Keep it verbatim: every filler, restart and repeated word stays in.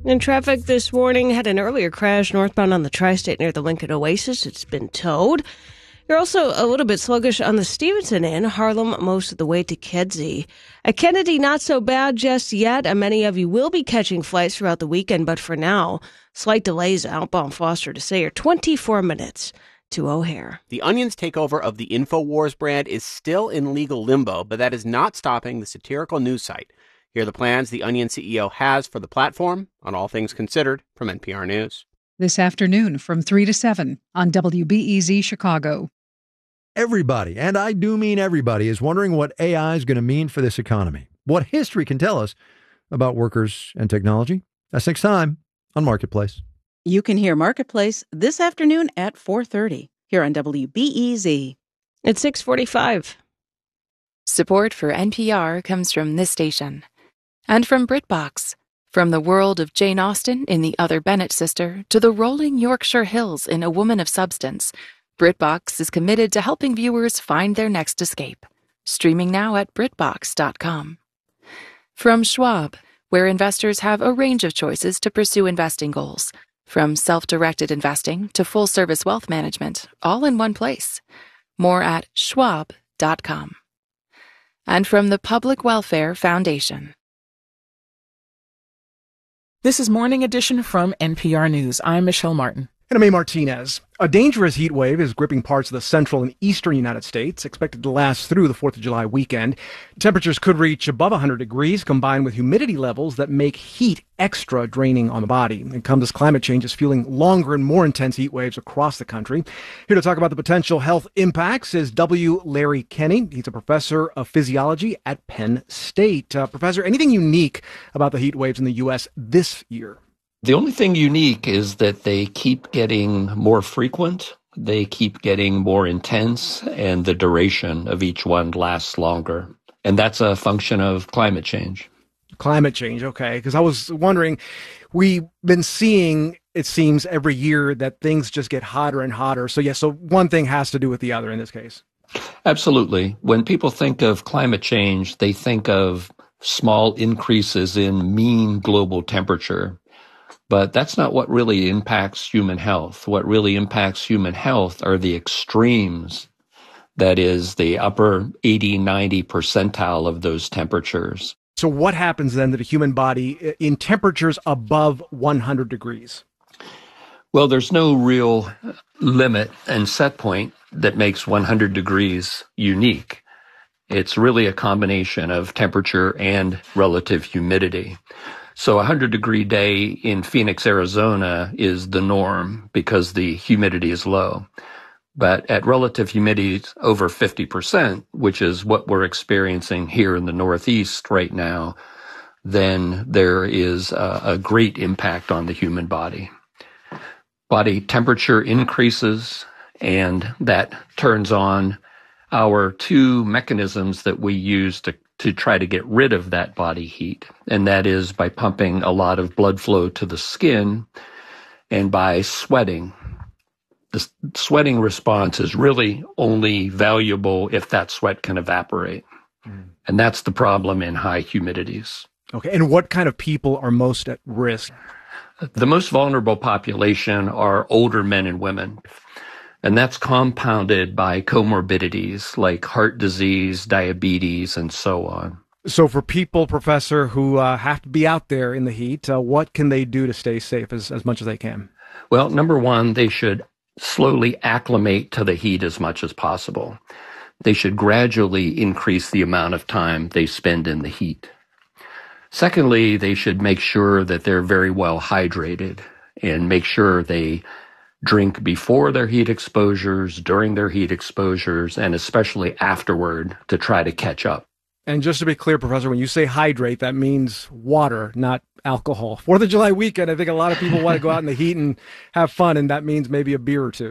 In traffic this morning, had an earlier crash northbound on the Tri-State near the Lincoln Oasis. It's been towed. You're also a little bit sluggish on the Stevenson end, Harlem most of the way to Kedzie. At Kennedy, not so bad just yet. And many of you will be catching flights throughout the weekend, but for now, slight delays outbound Foster to Sayre, twenty-four minutes to O'Hare. The Onion's takeover of the InfoWars brand is still in legal limbo, but that is not stopping the satirical news site. Here are the plans the Onion C E O has for the platform on All Things Considered from N P R News. This afternoon from three to seven on W B E Z Chicago. Everybody, and I do mean everybody, is wondering what A I is going to mean for this economy. What history can tell us about workers and technology. That's next time on Marketplace. You can hear Marketplace this afternoon at four thirty here on W B E Z. It's six forty-five. Support for N P R comes from this station. And from BritBox. From the world of Jane Austen in The Other Bennett Sister to the rolling Yorkshire Hills in A Woman of Substance, BritBox is committed to helping viewers find their next escape. Streaming now at BritBox dot com. From Schwab, where investors have a range of choices to pursue investing goals. From self-directed investing to full-service wealth management, all in one place. More at Schwab dot com. And from the Public Welfare Foundation. This is Morning Edition from N P R News. I'm Michelle Martin. And I'm A. Martinez. A dangerous heat wave is gripping parts of the central and eastern United States, expected to last through the fourth of July weekend. Temperatures could reach above one hundred degrees, combined with humidity levels that make heat extra draining on the body. It comes as climate change is fueling longer and more intense heat waves across the country. Here to talk about the potential health impacts is W. Larry Kenney. He's a professor of physiology at Penn State. Uh, professor, anything unique about the heat waves in the U S this year? The only thing unique is that they keep getting more frequent, they keep getting more intense, and the duration of each one lasts longer. And that's a function of climate change. Climate change, okay. Because I was wondering, we've been seeing, it seems, every year that things just get hotter and hotter. So, yeah, so one thing has to do with the other in this case. Absolutely. When people think of climate change, they think of small increases in mean global temperature. But that's not what really impacts human health. What really impacts human health are the extremes. That is the upper eighty, ninety percentile of those temperatures. So what happens then to the human body in temperatures above one hundred degrees? Well, there's no real limit and set point that makes one hundred degrees unique. It's really a combination of temperature and relative humidity. So a one hundred degree day in Phoenix, Arizona is the norm because the humidity is low. But at relative humidity over fifty percent, which is what we're experiencing here in the Northeast right now, then there is a, a great impact on the human body. Body temperature increases, and that turns on our two mechanisms that we use to to try to get rid of that body heat. And that is by pumping a lot of blood flow to the skin and by sweating. The sweating response is really only valuable if that sweat can evaporate. Mm. And that's the problem in high humidities. Okay. And what kind of people are most at risk? The most vulnerable population are older men and women. And that's compounded by comorbidities like heart disease, diabetes, and so on. So for people, Professor, who uh, have to be out there in the heat, uh, what can they do to stay safe as, as much as they can? Well, number one, they should slowly acclimate to the heat as much as possible. They should gradually increase the amount of time they spend in the heat. Secondly, they should make sure that they're very well hydrated and make sure they drink before their heat exposures, during their heat exposures, and especially afterward to try to catch up. And just to be clear, Professor, when you say hydrate, that means water, not alcohol. Fourth of July weekend, I think a lot of people want to go out in the heat and have fun, and that means maybe a beer or two.